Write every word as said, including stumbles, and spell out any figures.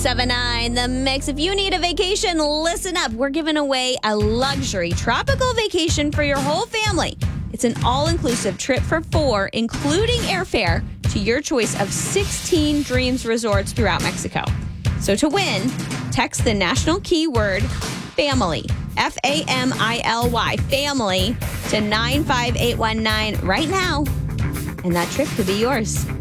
seven nine, The Mix. If you need a vacation, listen up. We're giving away a luxury tropical vacation for your whole family. It's an all-inclusive trip for four, including airfare, to your choice of sixteen Dreams resorts throughout Mexico. So to win, text the national keyword family, F A M I L Y, family, to nine five eight one nine right now, and that trip could be yours.